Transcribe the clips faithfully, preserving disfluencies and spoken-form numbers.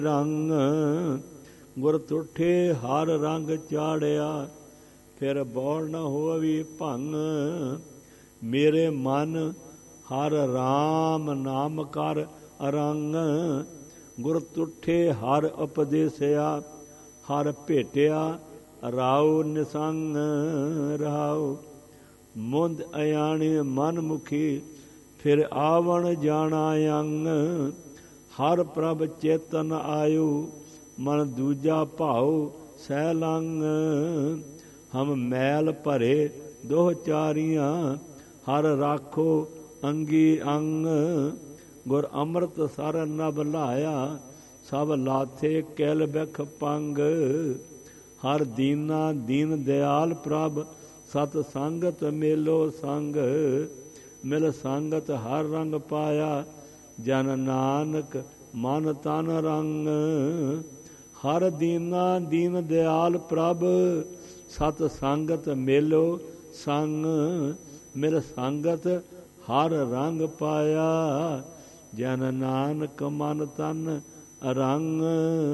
ਰੰਗ ਗੁਰ ਤੁਠੇ ਹਰ ਰੰਗ ਚਾੜਿਆ, ਫਿਰ ਬੋਲ ਨ ਹੋਵੀ ਭੰਗ। ਮੇਰੇ ਮਨ ਹਰ ਰਾਮ ਨਾਮ ਕਰ ਅਰੰਗ, ਗੁਰ ਤੁਠੇ ਹਰ ਉਪਦੇਸਿਆ, ਹਰ ਭੇਟਿਆ ਰਾਉ ਨਿਸੰਗ ਰਹਾਉ। ਮੁੰਦ ਅਯਾਣੀ ਮਨ ਮੁਖੀ, ਫਿਰ ਆਵਣ ਜਾਣਾ ਅੰਗ। ਹਰ ਪ੍ਰਭ ਚੇਤਨ ਆਯੂ, ਮਨ ਦੂਜਾ ਭਾਉ ਸਹਿ ਲੰਗ। ਹਮ ਮੈਲ ਭਰੇ ਦੋਹ ਚਾਰੀਆਂ, ਹਰ ਰਾਖੋ ਅੰਗੀ ਅੰਗ। ਗੁਰ ਅੰਮ੍ਰਿਤ ਸਰ ਨਭ ਲਾਇਆ, ਸਭ ਲਾਥੇ ਕੈਲ ਬਿਖ ਪੰਗ। ਹਰ ਦੀਨਾ ਦੀਨ ਦਿਆਲ ਪ੍ਰਭ, ਸਤ ਸੰਗਤ ਮੇਲੋ ਸੰਗ। ਮਿਲ ਸੰਗਤ ਹਰ ਰੰਗ ਪਾਇਆ, ਜਨ ਨਾਨਕ ਮਨ ਤਨ ਰੰਗ। ਹਰ ਦੀਨਾ ਦੀਨ ਦਿਆਲ ਪ੍ਰਭ, ਸਤ ਸੰਗਤ ਮੇਲੋ ਸੰਗ। ਮਿਲ ਸੰਗਤ ਹਰ ਰੰਗ ਪਾਇਆ, ਜਨ ਨਾਨਕ ਮਨ ਤਨ ਰੰਗ।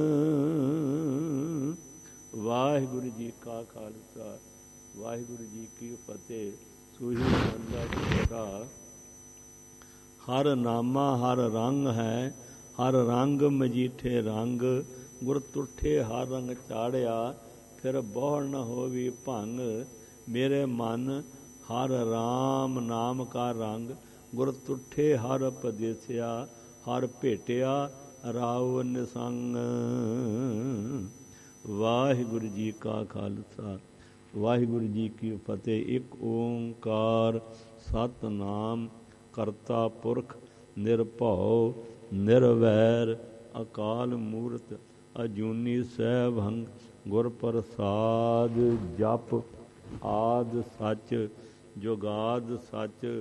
ਵਾਹਿਗੁਰੂ ਜੀ ਕਾ ਖਾਲਸਾ, ਵਾਹਿਗੁਰੂ ਜੀ ਕੀ ਫਤਿਹ। ਸੂਹੀ ਬੰਦਾ ਛੋਟਾ। ਹਰ ਨਾਮਾ ਹਰ ਰੰਗ ਹੈ, ਹਰ ਰੰਗ ਮਜੀਠੇ ਰੰਗ। ਗੁਰ ਤੁਠੇ ਹਰ ਰੰਗ ਚਾੜਿਆ, ਫਿਰ ਬੋਹੜ ਨ ਹੋਵੀ ਭੰਗ। ਮੇਰੇ ਮਨ ਹਰ ਰਾਮ ਨਾਮ ਕਾ ਰੰਗ, ਗੁਰ ਤੁਠੇ ਹਰ ਉਪਦੇਸਿਆ, ਹਰ ਭੇਟਿਆ ਰਾਉ ਨਿਸੰਗ। ਵਾਹਿਗੁਰੂ ਜੀ ਕਾ ਖਾਲਸਾ, ਵਾਹਿਗੁਰੂ ਜੀ ਕੀ ਫਤਿਹ। ਇੱਕ ਓਂਕਾਰ ਸਤਿਨਾਮ ਕਰਤਾ ਪੁਰਖ ਨਿਰਭਉ ਨਿਰਵੈਰ, ਅਕਾਲ ਮੂਰਤ ਅਜੂਨੀ ਸੈਭੰ। ਗੁਰ ਪ੍ਰਸਾਦ ਜਪ ਆਦਿ ਸੱਚ, ਜੁਗਾਦ ਸੱਚ।